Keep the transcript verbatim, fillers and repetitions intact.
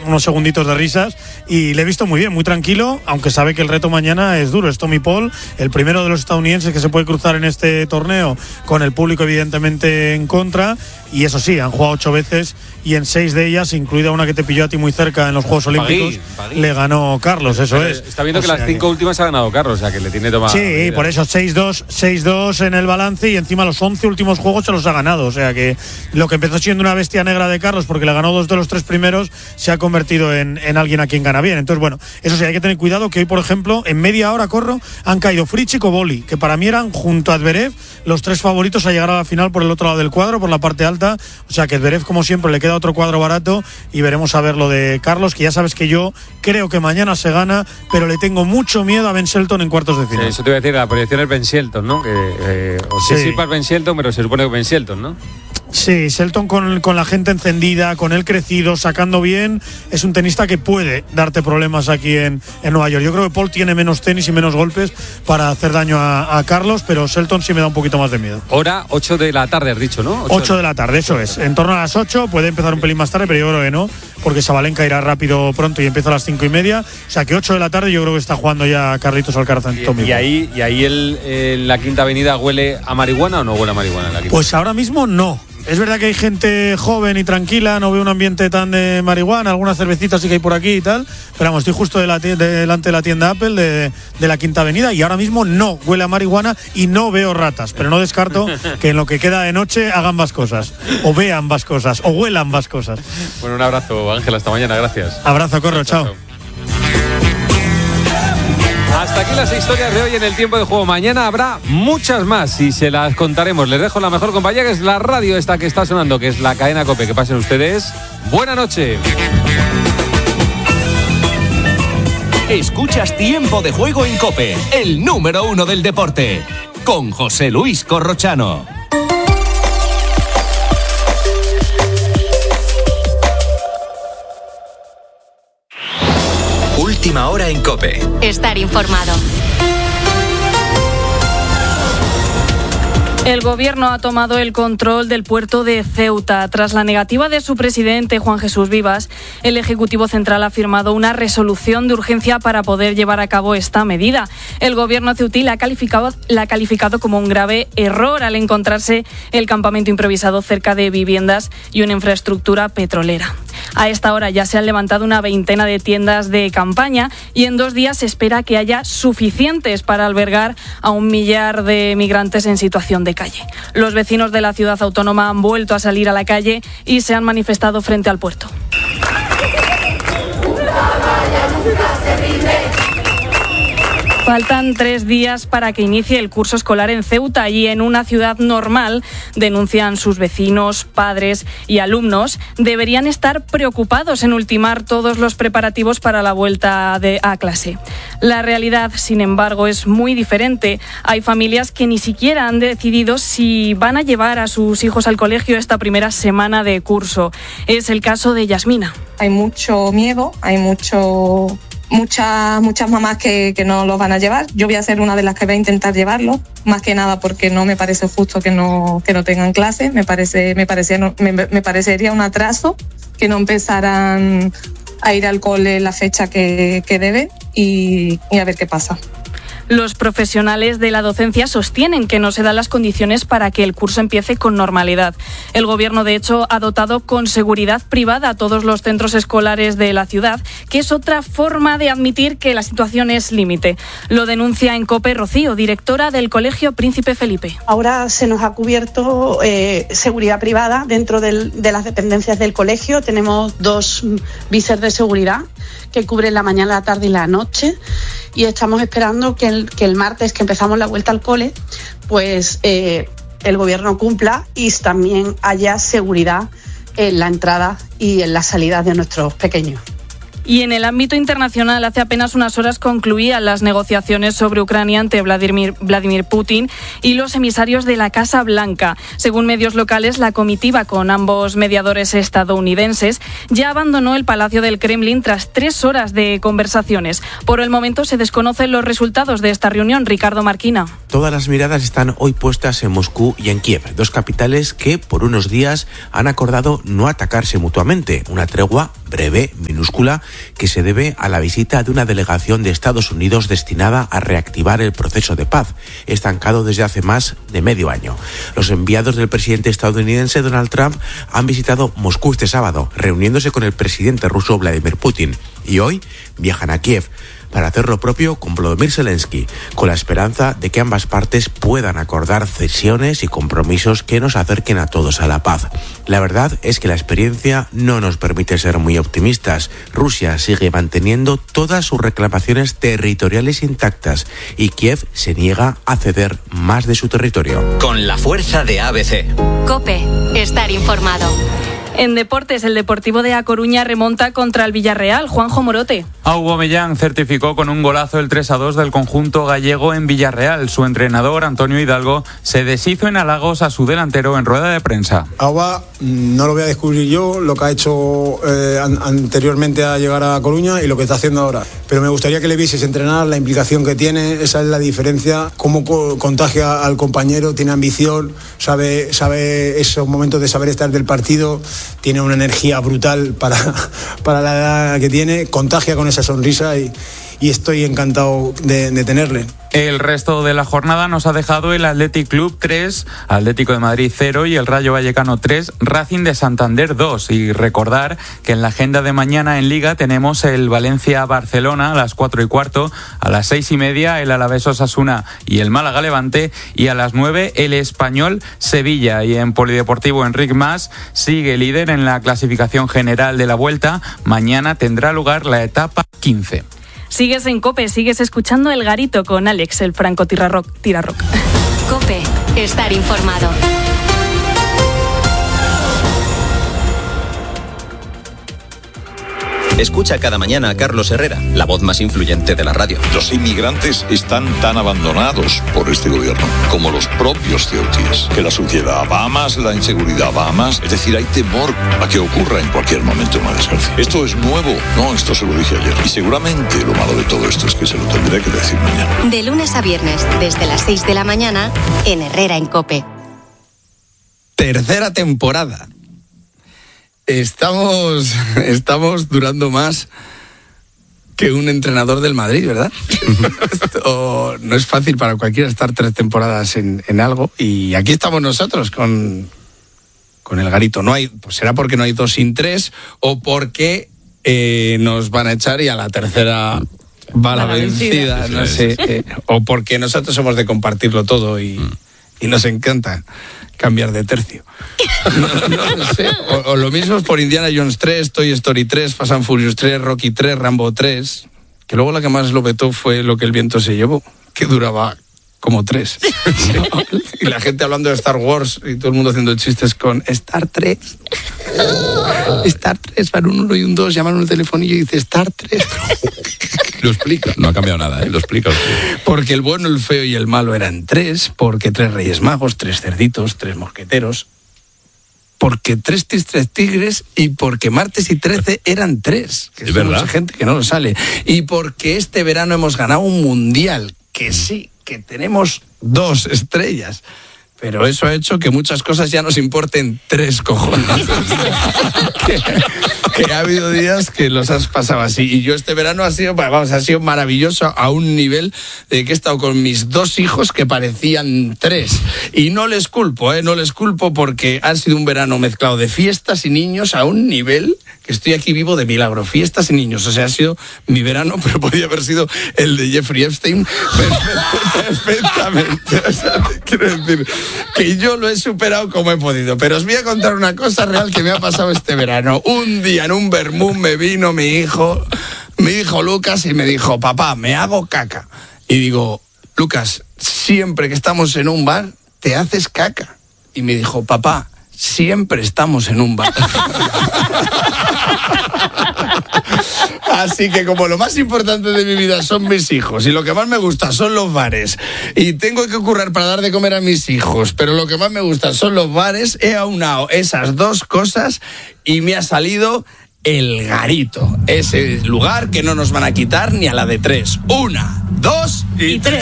unos segunditos de risas, y le he visto muy bien, muy tranquilo, aunque sabe que el reto mañana es duro. Es Tommy Paul, el primero de los estadounidenses que se puede cruzar en este torneo, con el público evidentemente en contra, y eso sí, han jugado ocho veces y en seis de ellas, incluida una que te pilló a ti muy cerca en los Juegos Olímpicos, Pagui, Pagui. le ganó Carlos, eso Pero es. Está viendo o que las cinco que... últimas ha ganado Carlos, o sea que le tiene tomado. Sí, medida. Por eso seis dos, seis dos en el balance, y encima los once últimos juegos se los ha ganado, o sea que lo que empezó siendo una bestia negra de Carlos porque le ganó dos de los tres primeros, se ha convertido en, en alguien a quien gana bien. Entonces, bueno, eso sí, hay que tener cuidado que hoy, por ejemplo, en media hora, corro, han caído Fritz y Koboli, que para mí eran, junto a Zverev, los tres favoritos a llegar a la final por el otro lado del cuadro, por la parte alta. O sea que Zverev, como siempre, le queda otro cuadro barato, y veremos a ver lo de Carlos, que ya sabes que yo creo que mañana se gana, pero le tengo mucho miedo a Ben Shelton en cuartos de final. Sí, eso te iba a decir, la proyección es Ben Shelton, ¿no? Que, eh, o sea, sí, sí, para Ben Shelton, pero se supone que Ben Shelton, ¿no? Sí, Shelton con, con la gente encendida, con él crecido, sacando bien, es un tenista que puede darte problemas aquí en, en Nueva York. Yo creo que Paul tiene menos tenis y menos golpes para hacer daño a, a Carlos, pero Shelton sí me da un poquito más de miedo. Hora ocho de la tarde, has dicho, ¿no? ocho de la tarde, eso es. En torno a las ocho, puede empezar un pelín más tarde, pero yo creo que no, porque Sabalenka irá rápido pronto y empieza a las cinco y media. O sea que ocho de la tarde yo creo que está jugando ya Carlitos Alcaraz en Tommy. ¿Y ahí, y ahí el, el, la Quinta Avenida huele a marihuana o no huele a marihuana en la Quinta? Pues ahora mismo no. Es verdad que hay gente joven y tranquila, no veo un ambiente tan de marihuana, algunas cervecitas sí que hay por aquí y tal, pero vamos, estoy justo de la tienda, de, delante de la tienda Apple de, de la Quinta Avenida, y ahora mismo no huele a marihuana y no veo ratas, pero no descarto que en lo que queda de noche hagan ambas cosas, o vean ambas cosas, o huelan ambas cosas. Bueno, un abrazo, Ángel, hasta mañana, gracias. Abrazo, Corro, chao. chao. Hasta aquí las historias de hoy en el tiempo de juego. Mañana habrá muchas más y se las contaremos. Les dejo la mejor compañía, que es la radio esta que está sonando, que es la cadena COPE. Que pasen ustedes. Buena noche. Escuchas Tiempo de Juego en COPE, el número uno del deporte, con José Luis Corrochano. Última hora en COPE. Estar informado. El gobierno ha tomado el control del puerto de Ceuta. Tras la negativa de su presidente, Juan Jesús Vivas, el Ejecutivo Central ha firmado una resolución de urgencia para poder llevar a cabo esta medida. El gobierno ceutí la ha calificado, la ha calificado como un grave error al encontrarse el campamento improvisado cerca de viviendas y una infraestructura petrolera. A esta hora ya se han levantado una veintena de tiendas de campaña y en dos días se espera que haya suficientes para albergar a un millar de migrantes en situación de calle. Los vecinos de la ciudad autónoma han vuelto a salir a la calle y se han manifestado frente al puerto. Faltan tres días para que inicie el curso escolar en Ceuta y en una ciudad normal, denuncian sus vecinos, padres y alumnos, deberían estar preocupados en ultimar todos los preparativos para la vuelta de, a clase. La realidad, sin embargo, es muy diferente. Hay familias que ni siquiera han decidido si van a llevar a sus hijos al colegio esta primera semana de curso. Es el caso de Yasmina. Hay mucho miedo, hay mucho... Muchas muchas mamás que, que no los van a llevar. Yo voy a ser una de las que va a intentar llevarlo, más que nada porque no me parece justo que no que no tengan clases. Me parece me parecía me, me parecería un atraso que no empezaran a ir al cole en la fecha que, que deben y, y a ver qué pasa. Los profesionales de la docencia sostienen que no se dan las condiciones para que el curso empiece con normalidad. El gobierno, de hecho, ha dotado con seguridad privada a todos los centros escolares de la ciudad, que es otra forma de admitir que la situación es límite. Lo denuncia en COPE Rocío, directora del Colegio Príncipe Felipe. Ahora se nos ha cubierto eh, seguridad privada dentro del, de las dependencias del colegio. Tenemos dos visers de seguridad que cubren la mañana, la tarde y la noche. Y estamos esperando que el, que el martes, que empezamos la vuelta al cole, pues eh, el gobierno cumpla y también haya seguridad en la entrada y en la salida de nuestros pequeños. Y en el ámbito internacional, hace apenas unas horas concluían las negociaciones sobre Ucrania ante Vladimir, Vladimir Putin y los emisarios de la Casa Blanca. Según medios locales, la comitiva con ambos mediadores estadounidenses ya abandonó el Palacio del Kremlin tras tres horas de conversaciones. Por el momento se desconocen los resultados de esta reunión. Ricardo Marquina. Todas las miradas están hoy puestas en Moscú y en Kiev, dos capitales que por unos días han acordado no atacarse mutuamente. Una tregua breve, minúscula, que se debe a la visita de una delegación de Estados Unidos destinada a reactivar el proceso de paz, estancado desde hace más de medio año. Los enviados del presidente estadounidense Donald Trump han visitado Moscú este sábado, reuniéndose con el presidente ruso Vladimir Putin, y hoy viajan a Kiev para hacer lo propio con Volodymyr Zelensky, con la esperanza de que ambas partes puedan acordar cesiones y compromisos que nos acerquen a todos a la paz. La verdad es que la experiencia no nos permite ser muy optimistas. Rusia sigue manteniendo todas sus reclamaciones territoriales intactas y Kiev se niega a ceder más de su territorio. Con la fuerza de A B C. COPE, estar informado. En deportes, el Deportivo de A Coruña remonta contra el Villarreal. Juanjo Morote. Aubameyang certificó con un golazo el tres a dos del conjunto gallego en Villarreal. Su entrenador, Antonio Hidalgo, se deshizo en halagos a su delantero en rueda de prensa. Auba, no lo voy a descubrir yo, lo que ha hecho eh, an- anteriormente a llegar a Coruña y lo que está haciendo ahora. Pero me gustaría que le vieses entrenar, la implicación que tiene, esa es la diferencia, cómo co- contagia al compañero, tiene ambición, sabe, sabe esos momentos de saber estar del partido, tiene una energía brutal para, para la edad que tiene, contagia con esa sonrisa y, y estoy encantado de, de tenerle. El resto de la jornada nos ha dejado el Athletic Club tres, Atlético de Madrid cero y el Rayo Vallecano tres, Racing de Santander dos. Y recordar que en la agenda de mañana en Liga tenemos el Valencia-Barcelona a las cuatro y cuarto, a las seis y media el Alavés-Osasuna y el Málaga-Levante y a las nueve el Español-Sevilla. Y en Polideportivo Enric Mas sigue líder en la clasificación general de la Vuelta. Mañana tendrá lugar la etapa quince. Sigues en COPE, sigues escuchando El Garito con Alex, el Franco Tirarroc. Tirarroc. COPE, estar informado. Escucha cada mañana a Carlos Herrera, la voz más influyente de la radio. Los inmigrantes están tan abandonados por este gobierno como los propios ceutíes. Que la suciedad va más, la inseguridad va más. Es decir, hay temor a que ocurra en cualquier momento una desgracia. Esto es nuevo. No, esto se lo dije ayer. Y seguramente lo malo de todo esto es que se lo tendré que decir mañana. De lunes a viernes, desde las seis de la mañana, en Herrera en COPE. Tercera temporada. Estamos, estamos durando más que un entrenador del Madrid, ¿verdad? Esto no es fácil para cualquiera estar tres temporadas en, en algo. Y aquí estamos nosotros con, con el Garito. No hay, pues será porque no hay dos sin tres o porque eh, nos van a echar y a la tercera va la, la vencida, vencida, no sé. Eh, o porque nosotros somos de compartirlo todo y, mm. y nos encanta cambiar de tercio. No, no, no sé. O, o lo mismo es por Indiana Jones tres, Toy Story tres, Fast and Furious tres, Rocky tres, Rambo tres, que luego la que más lo vetó fue Lo que el viento se llevó, que duraba como tres. ¿No? Y la gente hablando de Star Wars y todo el mundo haciendo chistes con Star tres. Star tres, para un uno y un dos, llaman un telefonillo y dice Star tres. Lo explica, no ha cambiado nada, ¿eh? Lo explica. Porque el bueno, el feo y el malo eran tres, porque tres reyes magos, tres cerditos, tres mosqueteros, porque tres, tres, tres tigres y porque martes y trece eran tres. Que es verdad. Mucha gente que no lo sale. Y porque este verano hemos ganado un mundial, que sí, que tenemos dos estrellas. Pero eso ha hecho que muchas cosas ya nos importen tres cojones. que, que ha habido días que los has pasado así. Y yo este verano ha sido, vamos, ha sido maravilloso a un nivel de que he estado con mis dos hijos que parecían tres. Y no les culpo, ¿eh? No les culpo porque ha sido un verano mezclado de fiestas y niños a un nivel que estoy aquí vivo de milagro. Fiestas y niños. O sea, ha sido mi verano, pero podía haber sido el de Jeffrey Epstein perfectamente. O sea, quiero decir que yo lo he superado como he podido. Pero os voy a contar una cosa real que me ha pasado este verano. Un día en un vermú me vino mi hijo, mi hijo Lucas, y me dijo, papá, me hago caca. Y digo, Lucas, siempre que estamos en un bar, te haces caca. Y me dijo, papá, siempre estamos en un bar. Así que como lo más importante de mi vida son mis hijos y lo que más me gusta son los bares y tengo que currar para dar de comer a mis hijos, pero lo que más me gusta son los bares, he aunado esas dos cosas y me ha salido El Garito. Ese lugar que no nos van a quitar ni a la de tres. Una, dos y tres.